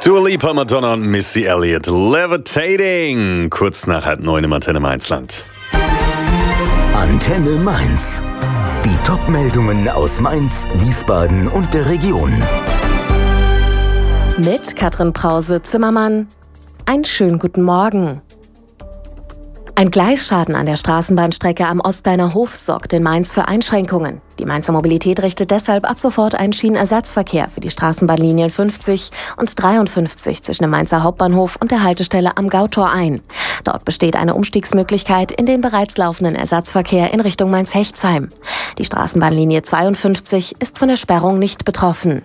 Dua Lipa, Madonna und Missy Elliott. Levitating. Kurz nach 8:30 im Antenne Mainzland. Antenne Mainz. Die Top-Meldungen aus Mainz, Wiesbaden und der Region. Mit Katrin Brause-Zimmermann. Einen schönen guten Morgen. Ein Gleisschaden an der Straßenbahnstrecke am Ostdeiner Hof sorgt in Mainz für Einschränkungen. Die Mainzer Mobilität richtet deshalb ab sofort einen Schienenersatzverkehr für die Straßenbahnlinien 50 und 53 zwischen dem Mainzer Hauptbahnhof und der Haltestelle am Gautor ein. Dort besteht eine Umstiegsmöglichkeit in den bereits laufenden Ersatzverkehr in Richtung Mainz-Hechtsheim. Die Straßenbahnlinie 52 ist von der Sperrung nicht betroffen.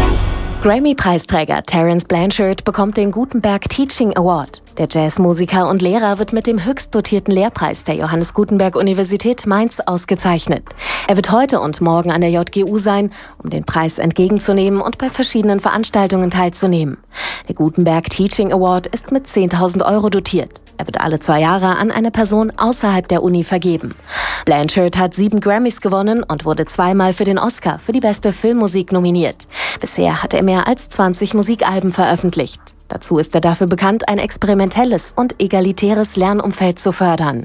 Grammy-Preisträger Terence Blanchard bekommt den Gutenberg Teaching Award. Der Jazzmusiker und Lehrer wird mit dem höchst dotierten Lehrpreis der Johannes Gutenberg Universität Mainz ausgezeichnet. Er wird heute und morgen an der JGU sein, um den Preis entgegenzunehmen und bei verschiedenen Veranstaltungen teilzunehmen. Der Gutenberg Teaching Award ist mit 10.000 € dotiert. Er wird alle 2 Jahre an eine Person außerhalb der Uni vergeben. Blanchard hat 7 Grammys gewonnen und wurde 2-mal für den Oscar für die beste Filmmusik nominiert. Bisher hat er mehr als 20 Musikalben veröffentlicht. Dazu ist er dafür bekannt, ein experimentelles und egalitäres Lernumfeld zu fördern.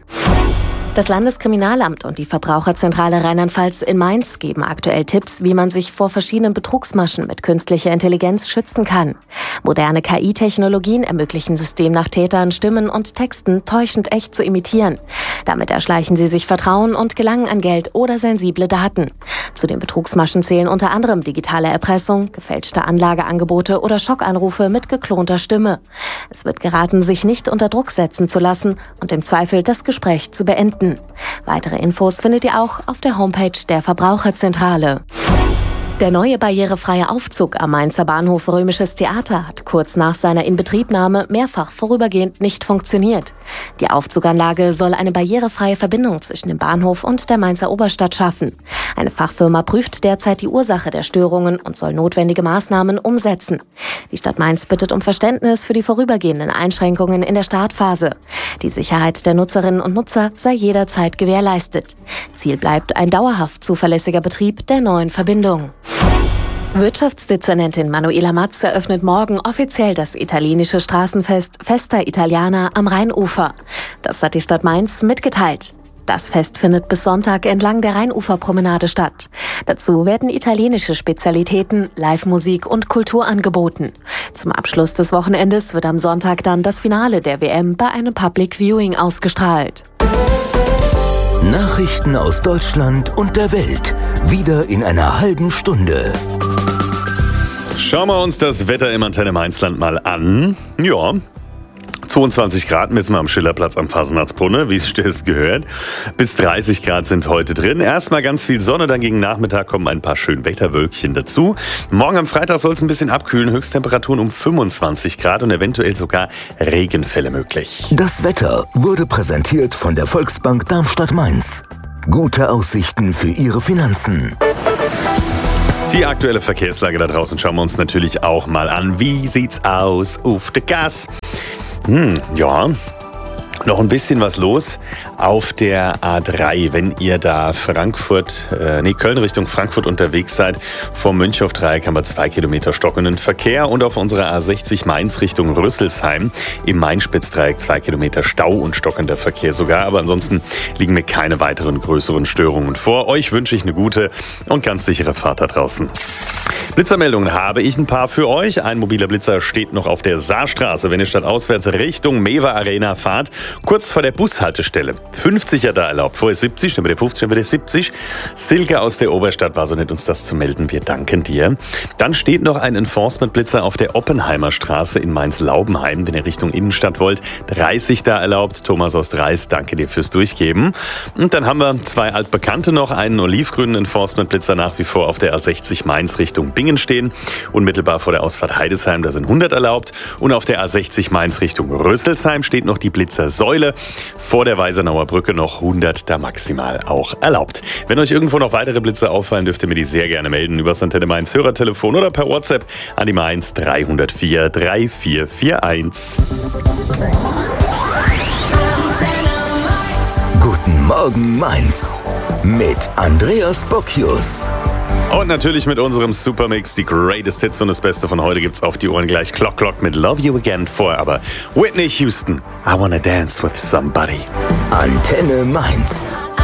Das Landeskriminalamt und die Verbraucherzentrale Rheinland-Pfalz in Mainz geben aktuell Tipps, wie man sich vor verschiedenen Betrugsmaschen mit künstlicher Intelligenz schützen kann. Moderne KI-Technologien ermöglichen es demnach Tätern, Stimmen und Texten täuschend echt zu imitieren. Damit erschleichen sie sich Vertrauen und gelangen an Geld oder sensible Daten. Zu den Betrugsmaschen zählen unter anderem digitale Erpressung, gefälschte Anlageangebote oder Schockanrufe mit geklonter Stimme. Es wird geraten, sich nicht unter Druck setzen zu lassen und im Zweifel das Gespräch zu beenden. Weitere Infos findet ihr auch auf der Homepage der Verbraucherzentrale. Der neue barrierefreie Aufzug am Mainzer Bahnhof Römisches Theater hat kurz nach seiner Inbetriebnahme mehrfach vorübergehend nicht funktioniert. Die Aufzuganlage soll eine barrierefreie Verbindung zwischen dem Bahnhof und der Mainzer Oberstadt schaffen. Eine Fachfirma prüft derzeit die Ursache der Störungen und soll notwendige Maßnahmen umsetzen. Die Stadt Mainz bittet um Verständnis für die vorübergehenden Einschränkungen in der Startphase. Die Sicherheit der Nutzerinnen und Nutzer sei jederzeit gewährleistet. Ziel bleibt ein dauerhaft zuverlässiger Betrieb der neuen Verbindung. Wirtschaftsdezernentin Manuela Matz eröffnet morgen offiziell das italienische Straßenfest Festa Italiana am Rheinufer. Das hat die Stadt Mainz mitgeteilt. Das Fest findet bis Sonntag entlang der Rheinuferpromenade statt. Dazu werden italienische Spezialitäten, Live-Musik und Kultur angeboten. Zum Abschluss des Wochenendes wird am Sonntag dann das Finale der WM bei einem Public Viewing ausgestrahlt. Nachrichten aus Deutschland und der Welt. Wieder in einer halben Stunde. Schauen wir uns das Wetter im Antenne Mainzland mal an. Ja, 22 Grad messen wir am Schillerplatz am Fasenatzbrunne, wie es gehört. Bis 30 Grad sind heute drin. Erstmal ganz viel Sonne, dann gegen Nachmittag kommen ein paar Schönwetterwölkchen dazu. Morgen am Freitag soll es ein bisschen abkühlen, Höchsttemperaturen um 25 Grad und eventuell sogar Regenfälle möglich. Das Wetter wurde präsentiert von der Volksbank Darmstadt-Mainz. Gute Aussichten für Ihre Finanzen. Die aktuelle Verkehrslage da draußen schauen wir uns natürlich auch mal an. Wie sieht's aus auf der Gas? Ja, noch ein bisschen was los auf der A3, wenn ihr da Köln Richtung Frankfurt unterwegs seid. Vom Mönchhof-Dreieck haben wir 2 Kilometer stockenden Verkehr und auf unserer A60 Mainz Richtung Rüsselsheim im Main-Spitz-Dreieck 2 Kilometer Stau und stockender Verkehr sogar. Aber ansonsten liegen mir keine weiteren größeren Störungen vor. Euch wünsche ich eine gute und ganz sichere Fahrt da draußen. Blitzermeldungen habe ich ein paar für euch. Ein mobiler Blitzer steht noch auf der Saarstraße, wenn ihr stadtauswärts Richtung Mewa Arena fahrt. Kurz vor der Bushaltestelle. 50er da erlaubt. Vorher 70, dann wieder 50, dann wieder 70. Silke aus der Oberstadt war so nett, uns das zu melden. Wir danken dir. Dann steht noch ein Enforcement-Blitzer auf der Oppenheimer Straße in Mainz-Laubenheim, wenn ihr Richtung Innenstadt wollt. 30 da erlaubt. Thomas aus Dreis, danke dir fürs Durchgeben. Und dann haben wir 2 altbekannte noch. Einen olivgrünen Enforcement-Blitzer nach wie vor auf der A60 Mainz Richtung Bingen stehen. Unmittelbar vor der Ausfahrt Heidesheim, da sind 100 erlaubt. Und auf der A60 Mainz Richtung Rüsselsheim steht noch die Blitzersäule. Vor der Weisenauer Brücke noch 100 da maximal auch erlaubt. Wenn euch irgendwo noch weitere Blitzer auffallen, dürft ihr mir die sehr gerne melden über das Antenne Mainz Hörertelefon oder per WhatsApp an die Mainz 304 3441. Guten Morgen Mainz mit Andreas Bocchius. Und natürlich mit unserem Supermix, die Greatest Hits und das Beste von heute gibt's auf die Ohren gleich. Clock Clock mit Love You Again. Vorher aber Whitney Houston, I Wanna Dance With Somebody. Antenne Mainz.